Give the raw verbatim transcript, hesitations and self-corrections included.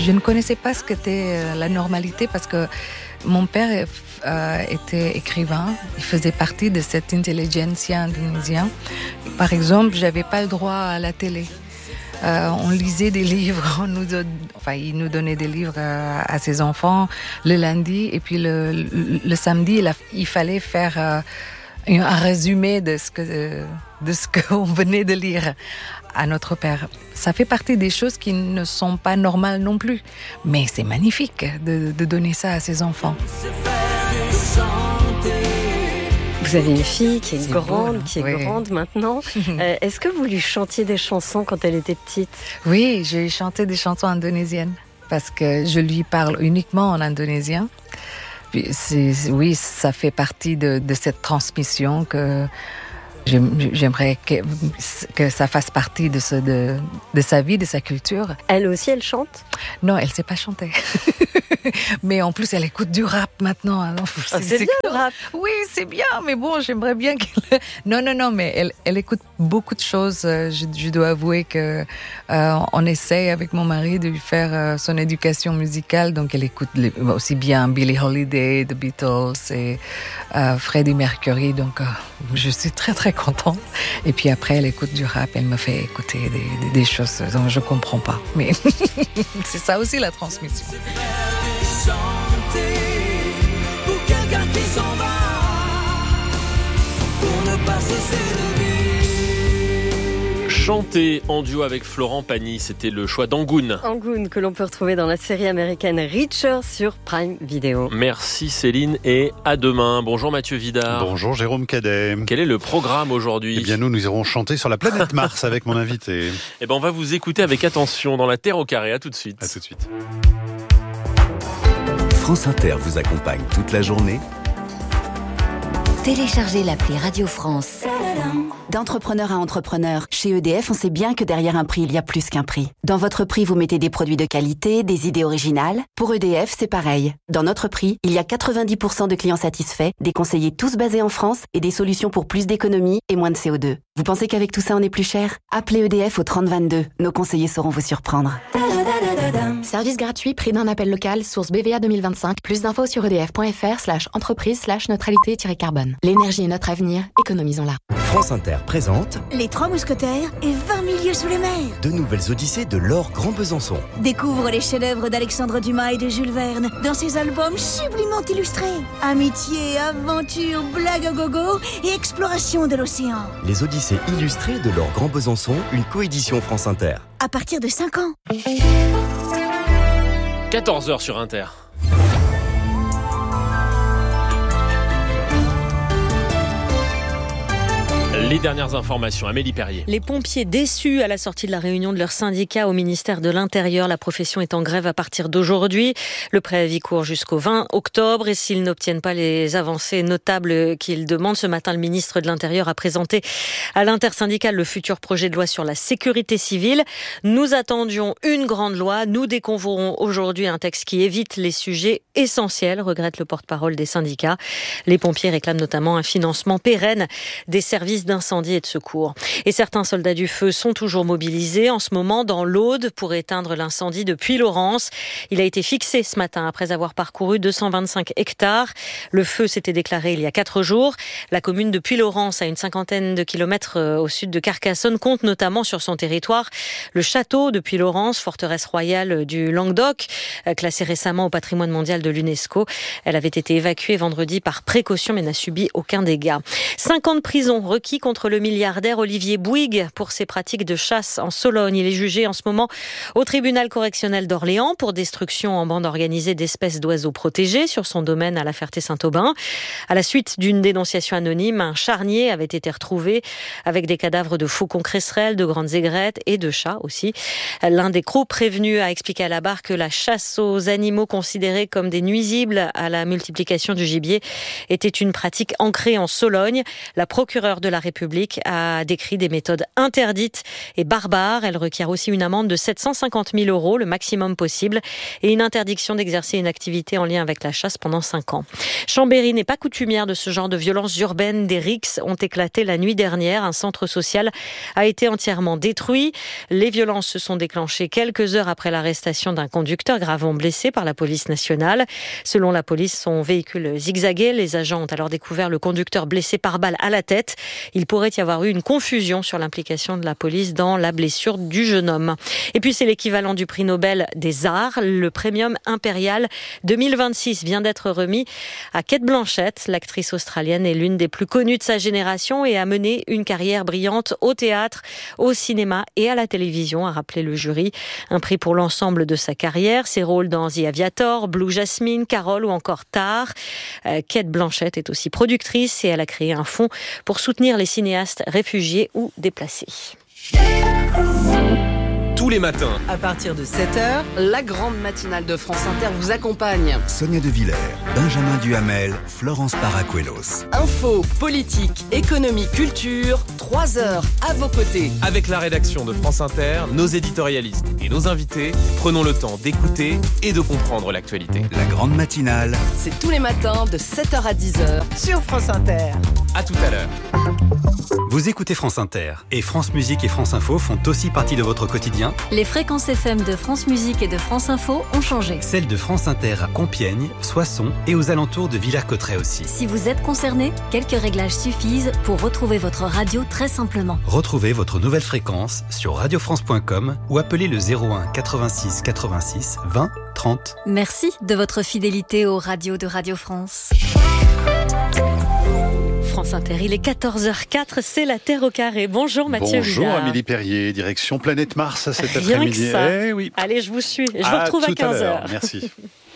je ne connaissais pas ce qu'était la normalité parce que mon père euh, était écrivain. Il faisait partie de cette intelligentsia indonésienne. Par exemple, j'avais pas le droit à la télé. Euh, on lisait des livres, on nous don... enfin, il nous donnait des livres euh, à ses enfants le lundi et puis le, le, le samedi, il, a... il fallait faire euh, un résumé de ce que de ce qu'on venait de lire à notre père. Ça fait partie des choses qui ne sont pas normales non plus, mais c'est magnifique de, de donner ça à ses enfants. Vous avez une fille qui est c'est grande, beau, qui est oui. grande maintenant. Euh, est-ce que vous lui chantiez des chansons quand elle était petite ? Oui, j'ai chanté des chansons indonésiennes parce que je lui parle uniquement en indonésien. Puis c'est, oui, ça fait partie de, de cette transmission que j'aimerais que, que ça fasse partie de, ce, de, de sa vie, de sa culture. Elle aussi, elle chante ? Non, elle ne sait pas chanter. Mais en plus, elle écoute du rap maintenant. Alors, c'est, c'est, c'est bien le rap. Oui, c'est bien, mais bon, j'aimerais bien qu'elle... Non, non, non, mais elle, elle écoute beaucoup de choses. Je, je dois avouer que euh, on essaye avec mon mari de lui faire euh, son éducation musicale. Donc, elle écoute les, aussi bien Billie Holiday, The Beatles et euh, Freddie Mercury. Donc, euh, je suis très, très contente. Et puis après, elle écoute du rap. Elle me fait écouter des, des, des choses dont je ne comprends pas. Mais c'est ça aussi la transmission. Chanter pour quelqu'un qui s'en va, pour ne pas cesser de vivre. Chanter en duo avec Florent Pagny, c'était le choix d'Angoun. Angoun, que l'on peut retrouver dans la série américaine Reacher sur Prime Video. Merci Céline et à demain. Bonjour Mathieu Vidard. Bonjour Jérôme Cadet. Quel est le programme aujourd'hui ? Eh bien nous, nous irons chanter sur la planète Mars avec mon invité. Eh bien on va vous écouter avec attention dans La Terre au carré. À tout de suite. À tout de suite. France Inter vous accompagne toute la journée. Téléchargez l'appli Radio France. D'entrepreneur à entrepreneur, chez E D F, on sait bien que derrière un prix, il y a plus qu'un prix. Dans votre prix, vous mettez des produits de qualité, des idées originales. Pour E D F, c'est pareil. Dans notre prix, il y a quatre-vingt-dix pour cent de clients satisfaits, des conseillers tous basés en France et des solutions pour plus d'économie et moins de C O deux. Vous pensez qu'avec tout ça, on est plus cher ? Appelez E D F au trente vingt-deux. Nos conseillers sauront vous surprendre. Service gratuit, prix d'un appel local, source B V A deux mille vingt-cinq. Plus d'infos sur edf.fr slash entreprise slash neutralité-carbone. L'énergie est notre avenir, économisons-la. France Inter présente Les Trois Mousquetaires et vingt milieux sous les mers. De nouvelles odyssées de Laure Grand Besançon. Découvre les chefs-d'œuvre d'Alexandre Dumas et de Jules Verne dans ses albums sublimement illustrés. Amitié, aventure, blague à gogo et exploration de l'océan. Les odyssées illustrées de Laure Grand Besançon, une coédition France Inter. À partir de cinq ans. quatorze heures sur Inter. Les dernières informations, Amélie Perrier. Les pompiers déçus à la sortie de la réunion de leur syndicat au ministère de l'Intérieur. La profession est en grève à partir d'aujourd'hui. Le préavis court jusqu'au vingt octobre et s'ils n'obtiennent pas les avancées notables qu'ils demandent, ce matin, le ministre de l'Intérieur a présenté à l'intersyndicale le futur projet de loi sur la sécurité civile. Nous attendions une grande loi. Nous découvrons aujourd'hui un texte qui évite les sujets essentiels, regrette le porte-parole des syndicats. Les pompiers réclament notamment un financement pérenne des services d'incendie et de secours. Et certains soldats du feu sont toujours mobilisés en ce moment dans l'Aude pour éteindre l'incendie de Puylaurens. Il a été fixé ce matin après avoir parcouru deux cent vingt-cinq hectares. Le feu s'était déclaré il y a quatre jours. La commune de Puylaurens, à une cinquantaine de kilomètres au sud de Carcassonne, compte notamment sur son territoire le château de Puylaurens, forteresse royale du Languedoc, classée récemment au patrimoine mondial de l'UNESCO. Elle avait été évacuée vendredi par précaution mais n'a subi aucun dégât. Cinq ans de prison requis contre le milliardaire Olivier Bouygues pour ses pratiques de chasse en Sologne. Il est jugé en ce moment au tribunal correctionnel d'Orléans pour destruction en bande organisée d'espèces d'oiseaux protégés sur son domaine à La Ferté-Saint-Aubin. À la suite d'une dénonciation anonyme, un charnier avait été retrouvé avec des cadavres de faucons cresserelles, de grandes aigrettes et de chats aussi. L'un des crocs prévenus a expliqué à la barre que la chasse aux animaux considérés comme des nuisibles à la multiplication du gibier était une pratique ancrée en Sologne. La procureure de la République a décrit des méthodes interdites et barbares. Elle requiert aussi une amende de sept cent cinquante mille euros, le maximum possible, et une interdiction d'exercer une activité en lien avec la chasse pendant cinq ans. Chambéry n'est pas coutumière de ce genre de violences urbaines. Des rixes ont éclaté la nuit dernière. Un centre social a été entièrement détruit. Les violences se sont déclenchées quelques heures après l'arrestation d'un conducteur gravement blessé par la police nationale. Selon la police, son véhicule zigzaguait. Les agents ont alors découvert le conducteur blessé par balle à la tête. Il pourrait y avoir eu une confusion sur l'implication de la police dans la blessure du jeune homme. Et puis c'est l'équivalent du prix Nobel des Arts. Le Premium Impérial deux mille vingt-six vient d'être remis à Cate Blanchett. L'actrice australienne est l'une des plus connues de sa génération et a mené une carrière brillante au théâtre, au cinéma et à la télévision, a rappelé le jury. Un prix pour l'ensemble de sa carrière, ses rôles dans The Aviator, Blue Jasmine, Carole ou encore Tar. Euh, Cate Blanchett est aussi productrice et elle a créé un fonds pour soutenir les cinéastes réfugiés ou déplacés. Tous les matins, à partir de sept heures, la grande matinale de France Inter vous accompagne. Sonia De Villers, Benjamin Duhamel, Florence Paracuelos. Info, politique, économie, culture, trois heures à vos côtés. avec la rédaction de France Inter, nos éditorialistes et nos invités, prenons le temps d'écouter et de comprendre l'actualité. La grande matinale, C'est tous les matins de sept heures à dix heures sur France Inter. À tout à l'heure. Vous écoutez France Inter et France Musique et France Info font aussi partie de votre quotidien. Les fréquences F M de France Musique et de France Info ont changé. Celles de France Inter à Compiègne, Soissons et aux alentours de Villers-Cotterêts aussi. Si vous êtes concerné, quelques réglages suffisent pour retrouver votre radio très simplement. Retrouvez votre nouvelle fréquence sur radio france point com ou appelez le zéro un quatre-vingt-six quatre-vingt-six vingt trente. Merci de votre fidélité aux radios de Radio France. France Inter, il est quatorze heures quatre, c'est la Terre au carré. Bonjour Mathieu Bonjour Vidard. Amélie Perrier, direction Planète Mars cet Rien après-midi. que ça. Eh oui. Allez, je vous suis. Je vous À retrouve à tout à quinze l'heure. heures. Merci.